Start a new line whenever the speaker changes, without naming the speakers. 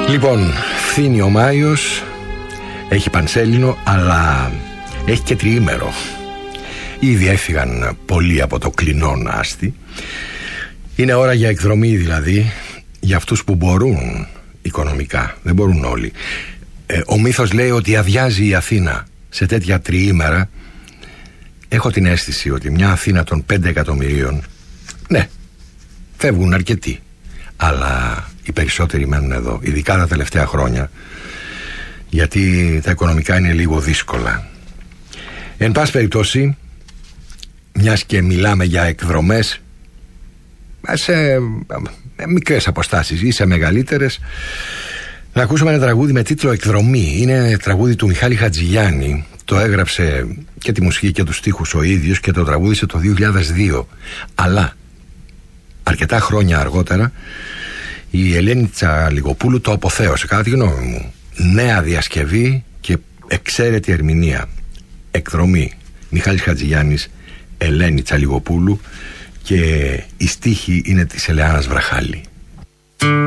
Λοιπόν, φθήνει ο Μάιος, έχει πανσέλινο, αλλά έχει και τριήμερο. Ήδη έφυγαν πολλοί από το κλινόν άστι. Είναι ώρα για εκδρομή, δηλαδή, για αυτούς που μπορούν οικονομικά. Δεν μπορούν όλοι. Ο μύθος λέει ότι αδειάζει η Αθήνα σε τέτοια τριήμερα. Έχω την αίσθηση ότι μια Αθήνα των 5 εκατομμυρίων, ναι, φεύγουν αρκετοί, αλλά οι περισσότεροι μένουν εδώ, ειδικά τα τελευταία χρόνια, γιατί τα οικονομικά είναι λίγο δύσκολα. Εν πάση περιπτώσει, μιας και μιλάμε για εκδρομές σε μικρές αποστάσεις ή σε μεγαλύτερες, να ακούσουμε ένα τραγούδι με τίτλο «Εκδρομή». Είναι τραγούδι του Μιχάλη Χατζηγιάννη. Το έγραψε και τη μουσική και τους στίχους ο ίδιος και το τραγούδισε το 2002. Αλλά αρκετά χρόνια αργότερα η Ελένη Τσαλιγοπούλου το αποθέωσε, κατά τη γνώμη μου. Νέα διασκευή και εξαίρετη ερμηνεία. Εκδρομή. Μιχάλης Χατζηγιάννης, Ελένη Τσαλιγοπούλου, και η στίχη είναι της Ελεάνας Βραχάλη.